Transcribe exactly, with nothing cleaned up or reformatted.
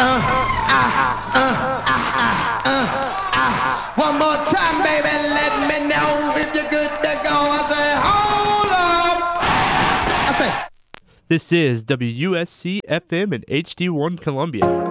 One more time, baby, let me know if you're good to go. I say, hold up. I say, This is W U S C F M and H D one Columbia.